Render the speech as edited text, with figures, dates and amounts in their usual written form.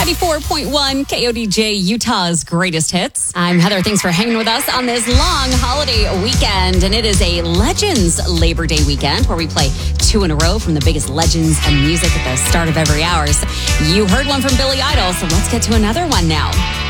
94.1 KODJ, Utah's greatest hits. I'm Heather. Thanks for hanging with us on this long holiday weekend. And it is a Legends Labor Day weekend where we play 2 in a row from the biggest legends of music at the start of every hour. So you heard one from Billy Idol, so let's get to another one now.